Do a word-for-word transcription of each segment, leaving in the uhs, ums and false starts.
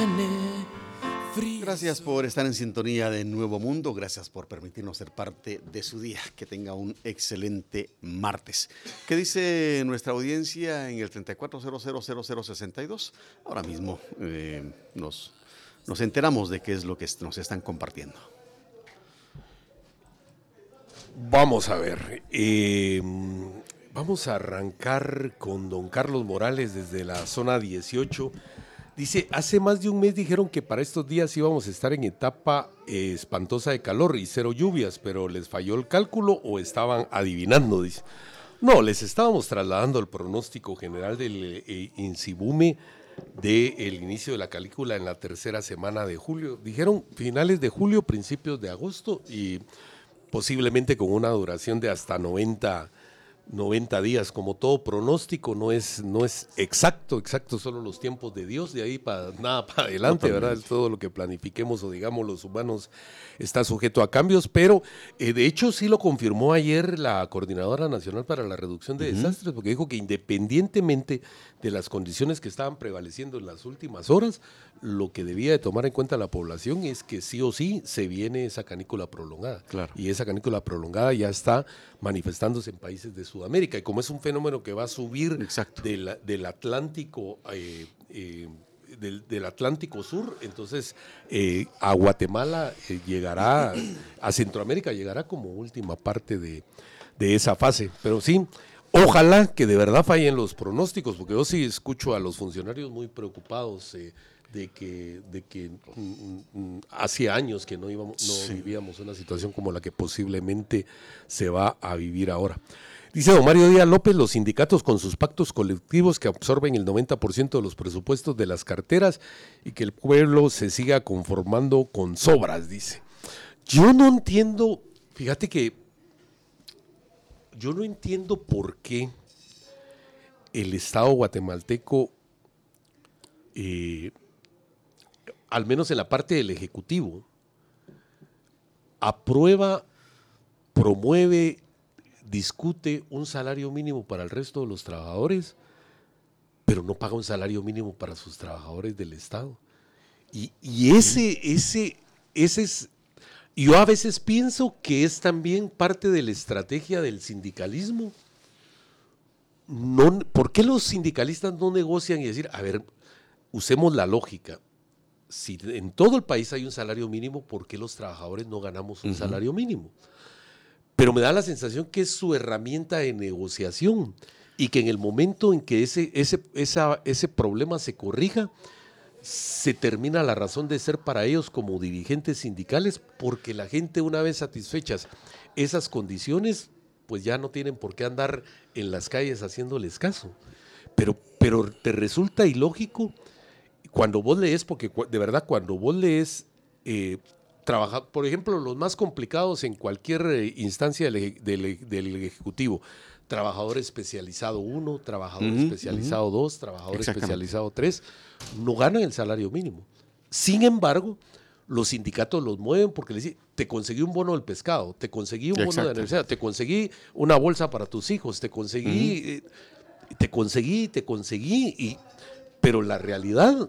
Gracias por estar en sintonía de Nuevo Mundo, gracias por permitirnos ser parte de su día, que tenga un excelente martes. ¿Qué dice nuestra audiencia en el treinta y cuatro cero cero cero cero sesenta y dos? Ahora mismo eh, nos, nos enteramos de qué es lo que nos están compartiendo. Vamos a ver, eh, vamos a arrancar con don Carlos Morales desde la zona dieciocho. Dice, hace más de un mes dijeron que para estos días íbamos a estar en etapa eh, espantosa de calor y cero lluvias, pero les falló el cálculo o estaban adivinando, dice. No, les estábamos trasladando el pronóstico general del eh, INSIBUME del inicio de la canícula en la tercera semana de julio. Dijeron finales de julio, principios de agosto y posiblemente con una duración de hasta noventa días. Como todo pronóstico no es, no es exacto, exacto solo los tiempos de Dios, de ahí para nada para adelante, Totalmente. ¿Verdad? Todo lo que planifiquemos o digamos los humanos está sujeto a cambios, pero eh, de hecho sí lo confirmó ayer la Coordinadora Nacional para la Reducción de uh-huh. Desastres, porque dijo que independientemente de las condiciones que estaban prevaleciendo en las últimas horas, lo que debía de tomar en cuenta la población es que sí o sí se viene esa canícula prolongada. Claro. Y esa canícula prolongada ya está manifestándose en países de Sudamérica. Y como es un fenómeno que va a subir del, del Atlántico eh, eh, del, del Atlántico Sur, entonces eh, a Guatemala eh, llegará, a Centroamérica llegará como última parte de, de esa fase. Pero sí, ojalá que de verdad fallen los pronósticos, porque yo sí escucho a los funcionarios muy preocupados eh, de que, de que mm, mm, hace años que no, íbamos, no sí. vivíamos una situación como la que posiblemente se va a vivir ahora. Dice don Mario Díaz López, los sindicatos con sus pactos colectivos que absorben el noventa por ciento de los presupuestos de las carteras y que el pueblo se siga conformando con sobras, dice. Yo no entiendo, fíjate que yo no entiendo por qué el Estado guatemalteco, eh, al menos en la parte del Ejecutivo, aprueba, promueve, discute un salario mínimo para el resto de los trabajadores, pero no paga un salario mínimo para sus trabajadores del Estado. Y, y ese, ese, ese es, yo a veces pienso que es también parte de la estrategia del sindicalismo. No, ¿por qué los sindicalistas no negocian y decir, a ver, usemos la lógica? Si en todo el país hay un salario mínimo, ¿por qué los trabajadores no ganamos un uh-huh. salario mínimo? Pero me da la sensación que es su herramienta de negociación y que en el momento en que ese, ese, esa, ese problema se corrija, se termina la razón de ser para ellos como dirigentes sindicales, porque la gente, una vez satisfechas esas condiciones, pues ya no tienen por qué andar en las calles haciéndoles caso. Pero, pero te resulta ilógico cuando vos lees, porque de verdad cuando vos lees, eh, trabajar, por ejemplo, los más complicados en cualquier eh, instancia del, del, del Ejecutivo, trabajador especializado uno, trabajador uh-huh, especializado dos, uh-huh. trabajador especializado tres, no ganan el salario mínimo. Sin embargo, los sindicatos los mueven porque les dicen, te conseguí un bono del pescado, te conseguí un bono Exacto. de aniversario, te conseguí una bolsa para tus hijos, te conseguí, uh-huh. eh, te conseguí, te conseguí, y, pero la realidad,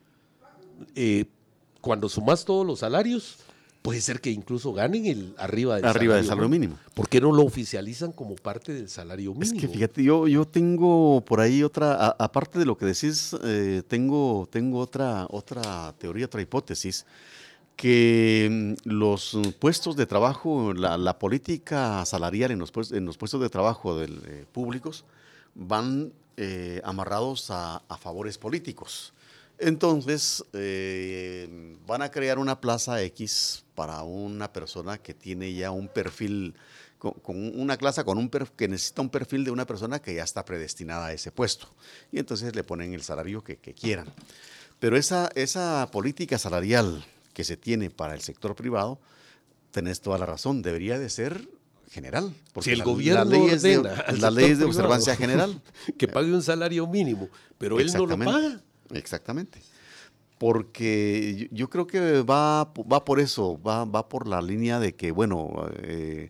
eh, cuando sumas todos los salarios, puede ser que incluso ganen el arriba del arriba salario, del salario mínimo. ¿Por qué no lo oficializan como parte del salario mínimo? Es que fíjate, yo, yo tengo por ahí otra, a, aparte de lo que decís, eh, tengo, tengo otra, otra teoría, otra hipótesis, que los puestos de trabajo, la, la política salarial en los, puestos, en los puestos de trabajo del, eh, públicos van eh, amarrados a, a favores políticos. Entonces, eh, van a crear una plaza X para una persona que tiene ya un perfil, con, con una clase con un perfil, que necesita un perfil de una persona que ya está predestinada a ese puesto. Y entonces le ponen el salario que, que quieran. Pero esa, esa política salarial que se tiene para el sector privado, tenés toda la razón, debería de ser general. Porque si el la, gobierno la ley es de, la ley es de observancia general. Que pague un salario mínimo, pero él no lo paga. Exactamente, porque yo, yo creo que va, va por eso, va, va por la línea de que, bueno, eh,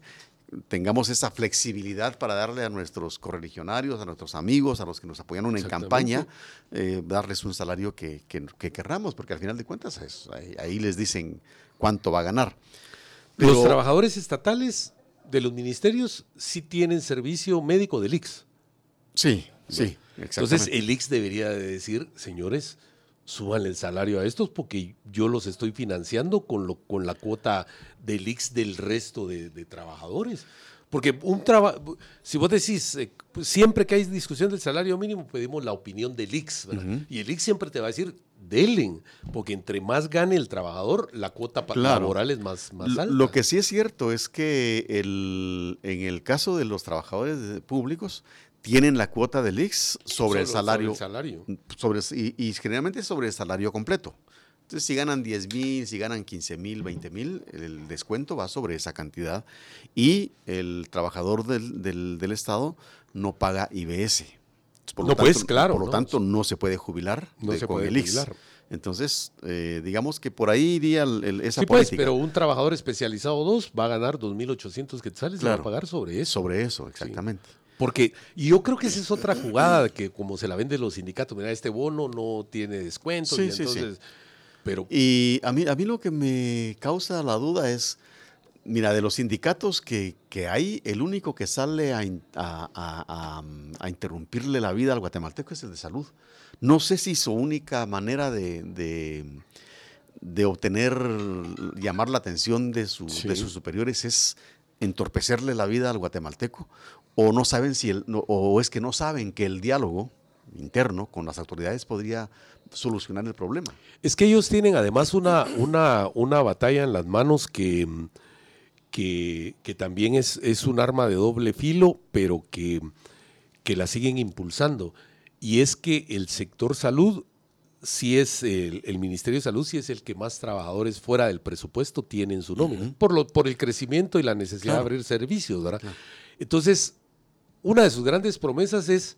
tengamos esa flexibilidad para darle a nuestros correligionarios, a nuestros amigos, a los que nos apoyaron en campaña, eh, darles un salario que, que, que querramos, porque al final de cuentas es, ahí, ahí les dicen cuánto va a ganar. Pero los trabajadores estatales de los ministerios sí tienen servicio médico del I X. Sí, sí, exactamente. Entonces el I X debería de decir, señores, súbanle el salario a estos porque yo los estoy financiando con, lo, con la cuota del I X del resto de, de trabajadores. Porque un trabajo, si vos decís, eh, siempre que hay discusión del salario mínimo, pedimos la opinión del I X, ¿verdad? Uh-huh. Y el I X siempre te va a decir, delen, porque entre más gane el trabajador, la cuota claro. laboral es más, más alta. Lo que sí es cierto es que el, en el caso de los trabajadores públicos, tienen la cuota del I X sobre, sobre el salario. Sobre el salario. Sobre, y, y generalmente sobre el salario completo. Entonces, si ganan diez mil, si ganan quince mil, veinte mil, el descuento va sobre esa cantidad. Y el trabajador del, del, del Estado no paga I B S. Por lo no, tanto, pues, claro. Por lo no, tanto, no se puede jubilar no de, se con puede el I X. Jubilar. Entonces, eh, digamos que por ahí iría el, el, esa sí, política. Pues, pero un trabajador especializado dos va a ganar dos mil ochocientos quetzales claro. y va a pagar sobre eso. Sobre eso, exactamente. Sí. Porque y yo creo que esa es otra jugada que como se la venden los sindicatos, mira, este bono no tiene descuento. Sí, y sí, entonces, sí. Pero, y a mí, a mí lo que me causa la duda es, mira, de los sindicatos que, que hay, el único que sale a, a, a, a interrumpirle la vida al guatemalteco es el de salud. No sé si su única manera de, de, de obtener, llamar la atención de, su, sí. de sus superiores es entorpecerle la vida al guatemalteco, o no saben si el, no, o es que no saben que el diálogo interno con las autoridades podría solucionar el problema. Es que ellos tienen además una, una, una batalla en las manos que, que, que también es, es un arma de doble filo, pero que, que la siguen impulsando. Y es que el sector salud, sí es el, el Ministerio de Salud, sí es el que más trabajadores fuera del presupuesto tiene en su nómina, uh-huh. por, lo, por el crecimiento y la necesidad claro. de abrir servicios, ¿verdad? Claro. Entonces, una de sus grandes promesas es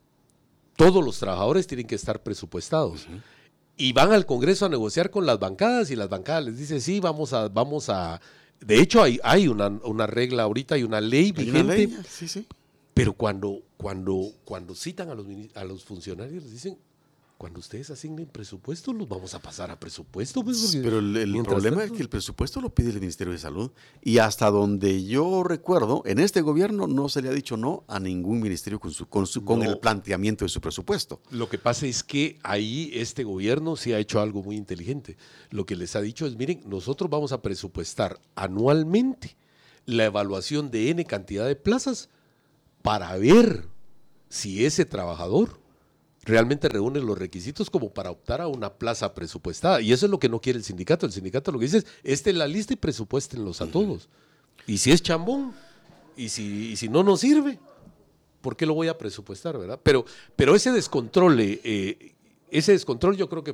todos los trabajadores tienen que estar presupuestados. Uh-huh. Y van al Congreso a negociar con las bancadas y las bancadas les dicen, sí, vamos a... vamos a de hecho, hay, hay una, una regla ahorita, hay una ley ¿Hay vigente. Una ley? Sí, sí. Pero cuando, cuando, cuando citan a los, a los funcionarios, les dicen, cuando ustedes asignen presupuesto, los vamos a pasar a presupuesto. Pues, pero el, el problema tanto, es que el presupuesto lo pide el Ministerio de Salud. Y hasta donde yo recuerdo, en este gobierno no se le ha dicho no a ningún ministerio con, su, con, su, con no, el planteamiento de su presupuesto. Lo que pasa es que ahí este gobierno sí ha hecho algo muy inteligente. Lo que les ha dicho es, miren, nosotros vamos a presupuestar anualmente la evaluación de N cantidad de plazas para ver si ese trabajador realmente reúne los requisitos como para optar a una plaza presupuestada. Y eso es lo que no quiere el sindicato. El sindicato lo que dice es, esta es la lista y presupuéstenlos a todos. Y si es chambón, y si, y si no nos sirve, ¿por qué lo voy a presupuestar, verdad? Pero, pero ese descontrol, eh, ese descontrol yo creo que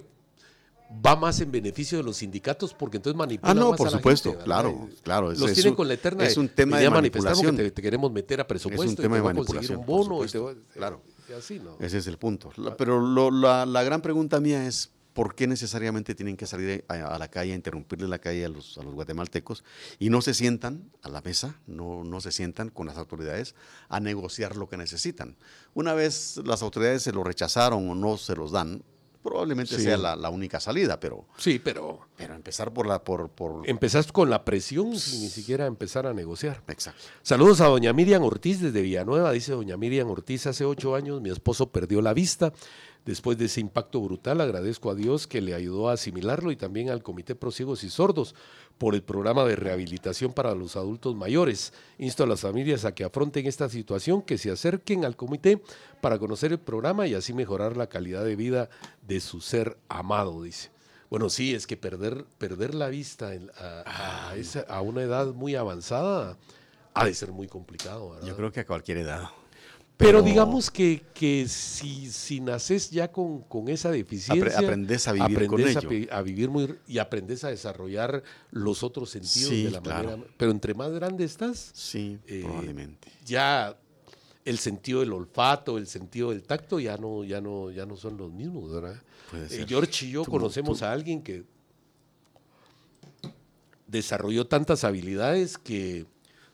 va más en beneficio de los sindicatos porque entonces manipulan ah, no, más por a la supuesto, gente, claro, claro. Los es tienen un, con la eterna es un tema de manipulación. Te, te queremos meter a presupuesto es un tema y te de manipulación, un bono. Y te va, claro. Y así, ¿no? Ese es el punto. La, pero lo, la, la gran pregunta mía es, ¿por qué necesariamente tienen que salir a, a la calle, a interrumpirle la calle a los, a los guatemaltecos y no se sientan a la mesa, no, no se sientan con las autoridades a negociar lo que necesitan? Una vez las autoridades se lo rechazaron o no se los dan, probablemente sí. sea la, la única salida, pero sí, pero pero empezar por la por por empezás con la presión sin ni siquiera empezar a negociar. Exacto. Saludos a doña Miriam Ortiz desde Villanueva. Dice doña Miriam Ortiz, hace ocho años mi esposo perdió la vista. Después de ese impacto brutal, agradezco a Dios que le ayudó a asimilarlo y también al Comité Pro Ciegos y Sordos por el programa de rehabilitación para los adultos mayores. Insto a las familias a que afronten esta situación, que se acerquen al comité para conocer el programa y así mejorar la calidad de vida de su ser amado, dice. Bueno, sí, es que perder, perder la vista en, a, a, esa, a una edad muy avanzada ha de ser muy complicado, ¿verdad? Yo creo que a cualquier edad. Pero, Pero digamos que, que si, si naces ya con, con esa deficiencia, aprendes a vivir con ello. A, a vivir muy, y aprendes a desarrollar los otros sentidos sí, de la claro. manera. Pero entre más grande estás, sí, eh, probablemente. Ya el sentido del olfato, el sentido del tacto ya no, ya no, ya no son los mismos, ¿verdad? Puede ser. Eh, George y yo tú, conocemos tú. a alguien que desarrolló tantas habilidades que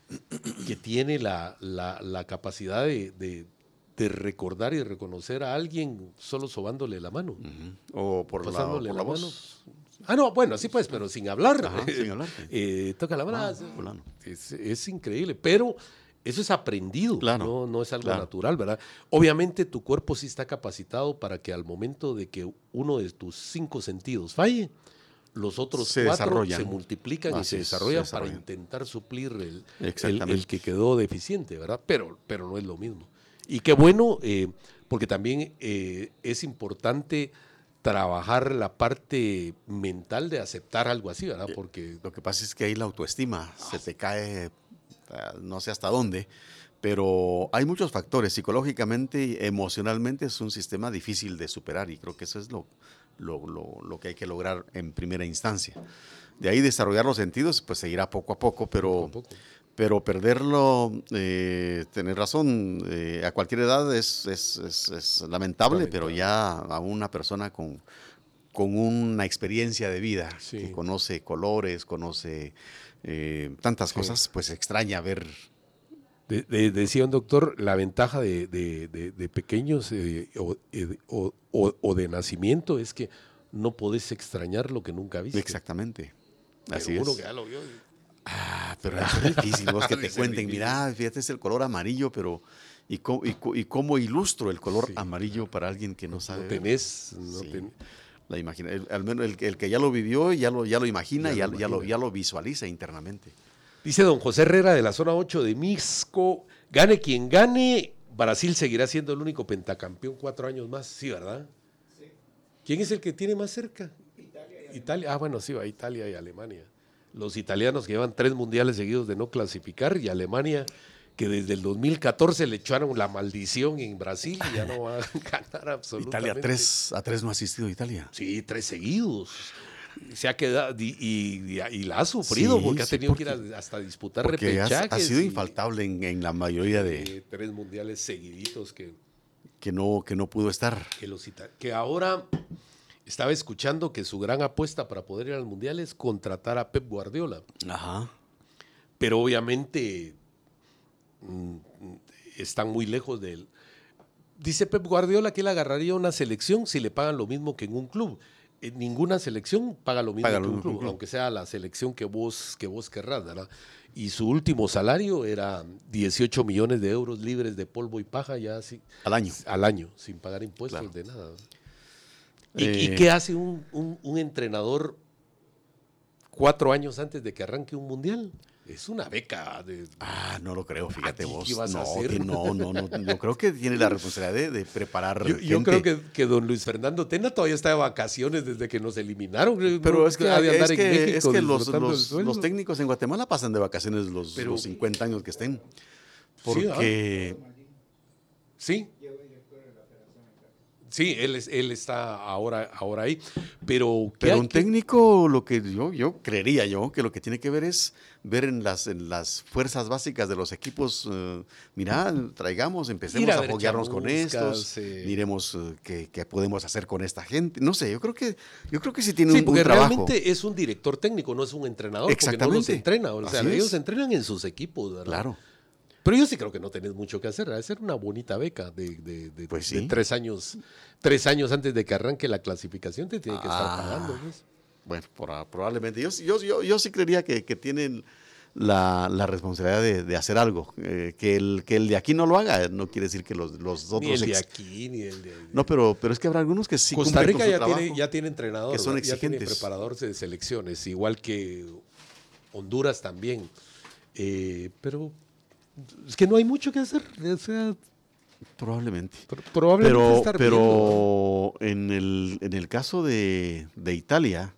que tiene la, la, la capacidad de, de, de recordar y reconocer a alguien solo sobándole la mano. Uh-huh. O por la, por la, la voz. Mano. Ah, no, bueno, sí pues, pero sin hablar. Ajá, sin hablar. eh, toca la mano. Ah, es, es increíble, pero eso es aprendido, claro, no, no es algo claro. natural, ¿verdad? Obviamente tu cuerpo sí está capacitado para que al momento de que uno de tus cinco sentidos falle, los otros se cuatro desarrollan. se multiplican ah, y se desarrollan, se desarrollan para intentar suplir el, el, el que quedó deficiente, ¿verdad? Pero, pero no es lo mismo. Y qué bueno, eh, porque también eh, es importante trabajar la parte mental de aceptar algo así, ¿verdad? Porque lo que pasa es que ahí la autoestima ah, se te cae, no sé hasta dónde, pero hay muchos factores. Psicológicamente y emocionalmente es un sistema difícil de superar y creo que eso es lo, lo, lo, lo que hay que lograr en primera instancia. De ahí desarrollar los sentidos, pues seguirá poco a poco, pero... Poco a poco. Pero perderlo, eh, tener razón, eh, a cualquier edad es, es, es, es lamentable, lamentable, pero ya a una persona con, con una experiencia de vida, sí. que conoce colores, conoce eh, tantas sí. cosas, pues extraña ver. De, de, decía un doctor, la ventaja de, de, de, de pequeños eh, o, eh, o, o, o de nacimiento es que no podés extrañar lo que nunca viste. Exactamente, así pero es. Uno que ya lo vio. Ah, pero es difícil, vos que te cuenten, mira, fíjate, es el color amarillo, pero ¿y cómo, y, y cómo ilustro el color sí, amarillo claro. para alguien que no, no sabe? No tenés, no sí. ten... la imagina, el, al menos el, el que ya lo vivió, ya lo, ya lo imagina, ya, ya, lo, ya, lo, ya lo visualiza internamente. Dice don José Herrera de la zona ocho de Mixco, gane quien gane, Brasil seguirá siendo el único pentacampeón cuatro años más, sí, ¿verdad? Sí. ¿Quién es el que tiene más cerca? Italia. Italia. Ah, bueno, sí, va Italia y Alemania. Los italianos que llevan tres mundiales seguidos de no clasificar y Alemania que desde el dos mil catorce le echaron la maldición en Brasil y ya no va a ganar absolutamente. Italia, tres, a tres no ha asistido Italia. Sí, tres seguidos. Se ha quedado y, y, y la ha sufrido sí, porque ha tenido sí, porque, que ir a, hasta disputar repechajes. Ha, ha sido infaltable en, en la mayoría de... Eh, tres mundiales seguiditos que... Que no, que no pudo estar. Que, los, que ahora... Estaba escuchando que su gran apuesta para poder ir al Mundial es contratar a Pep Guardiola. Ajá. Pero obviamente mmm, están muy lejos de él. Dice Pep Guardiola que él agarraría una selección si le pagan lo mismo que en un club. En ninguna selección paga lo mismo paga que en un club, club, aunque sea la selección que vos, que vos querrás, ¿verdad? Y su último salario era dieciocho millones de euros libres de polvo y paja ya así, al año. Al año, sin pagar impuestos claro. de nada. ¿Y, eh, ¿Y qué hace un, un, un entrenador cuatro años antes de que arranque un mundial? Es una beca. De, ah, no lo creo, fíjate vos. ¿Qué vas no, a hacer? no, no, no, yo creo que tiene la responsabilidad de, de preparar Yo, gente. yo creo que, que don Luis Fernando Tena todavía está de vacaciones desde que nos eliminaron. Pero no, es que, de es que, es que los, los, los técnicos en Guatemala pasan de vacaciones los, Pero, los cincuenta años que estén. Porque... Sí, ¿ah? Sí. Sí, él, es, él está ahora, ahora ahí, pero... Pero un que... técnico, lo que yo, yo creería yo, que lo que tiene que ver es ver en las, en las fuerzas básicas de los equipos, uh, mira, traigamos, empecemos a, a foguearnos con estos, eh... miremos uh, qué, qué podemos hacer con esta gente, no sé, yo creo que, yo creo que sí tiene sí, un, porque un trabajo. Realmente es un director técnico, no es un entrenador, porque no los entrena, o sea, ellos entrenan en sus equipos, ¿verdad? Claro. Pero yo sí creo que no tenés mucho que hacer, hacer una bonita beca de, de, de, pues sí. de tres años, tres años antes de que arranque la clasificación te tiene que ah, estar pagando. ¿Ves? Bueno, por, probablemente. Yo, yo, yo, yo sí creería que, que tienen la, la responsabilidad de, de hacer algo. Eh, que, el, que el de aquí no lo haga no quiere decir que los, los otros... Ni el de aquí, ni el de... No, pero, pero es que habrá algunos que sí Costa Rica ya trabajo, tiene, ya tiene entrenador, que son ya tiene exigentes. preparadores de selecciones, igual que Honduras también. Eh, pero... Es que no hay mucho que hacer, o sea, probablemente. Pro, probablemente pero estar pero en el en el caso de, de Italia,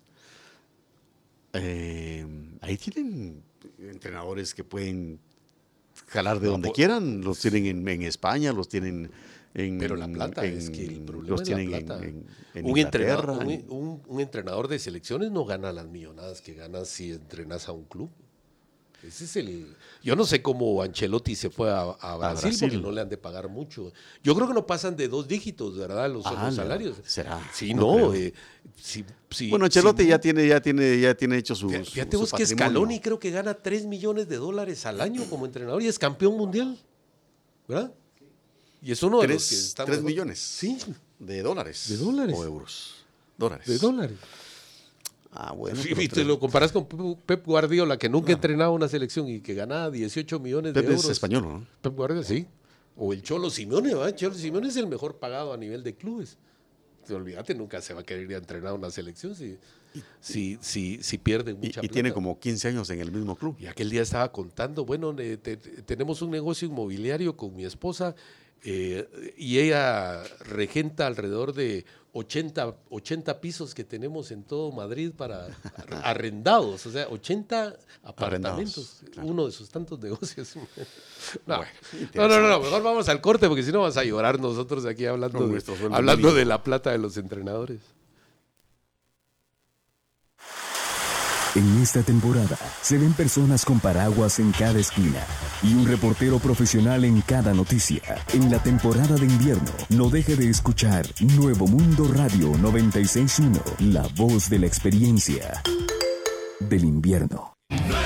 eh, ahí tienen entrenadores que pueden jalar de no, donde pues, quieran, los tienen en, en España, los tienen en... Pero la plata, en, es que el problema los es tienen la plata. En, en, en un, entrenador, en, un, un, un entrenador de selecciones no gana las millonadas que ganas si entrenas a un club. Ese es el. Yo no sé cómo Ancelotti se fue a, a, Brasil, a Brasil porque no le han de pagar mucho. Yo creo que no pasan de dos dígitos, ¿verdad? Los, ah, los salarios. ¿Será? Sí, no. no eh, sí, sí, bueno, Ancelotti sí, ya tiene, ya tiene, ya tiene hecho su. Fíjate su, vos su que Scaloni creo que gana tres millones de dólares al año como entrenador y es campeón mundial, ¿verdad? Y es uno de tres, los que están tres mejor. millones. Sí. De dólares. De dólares. O euros. Dólares. De dólares. Ah, bueno. Sí, y te lo comparas con Pep Guardiola, que nunca ah. entrenaba una selección y que ganaba dieciocho millones Pep de euros. Es español, ¿no? Pep Guardiola, sí. O el Cholo Simeone, ¿va? El Cholo Simeone es el mejor pagado a nivel de clubes. Olvídate, nunca se va a querer ir a entrenar una selección si, si, si, si pierde mucha y, y plata. tiene como quince años en el mismo club. Y aquel día estaba contando, bueno, te, te, tenemos un negocio inmobiliario con mi esposa eh, y ella regenta alrededor de ochenta, ochenta pisos que tenemos en todo Madrid para arrendados, o sea, ochenta apartamentos, claro. Uno de sus tantos negocios. No, bueno, no, no, no, mejor vamos al corte porque si no vamos a llorar nosotros aquí hablando, de, hablando de la plata de los entrenadores. En esta temporada se ven personas con paraguas en cada esquina y un reportero profesional en cada noticia. En la temporada de invierno, no deje de escuchar Nuevo Mundo Radio noventa y seis punto uno, la voz de la experiencia del invierno.